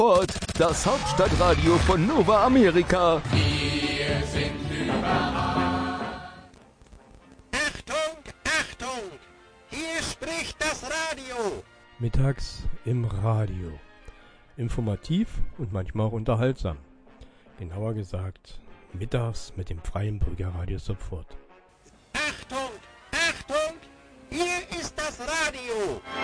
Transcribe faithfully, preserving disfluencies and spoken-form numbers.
Ort, das Hauptstadtradio von Nova Amerika. Wir sind überall. Achtung, Achtung! Hier spricht das Radio. Mittags im Radio. Informativ und manchmal auch unterhaltsam. Genauer gesagt, mittags mit dem Freien Bürgerradio Sopfurt. Achtung, Achtung! Hier ist das Radio.